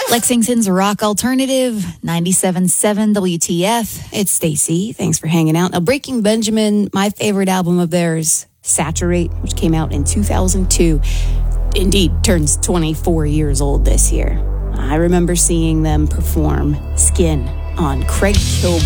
Lexington's rock alternative, 97.7 WTF. It's Stacy. Thanks for hanging out. Now, Breaking Benjamin, my favorite album of theirs, Saturate, which came out in 2002, indeed turns 24 years old this year. I remember seeing them perform Skin on Craig Kilborn.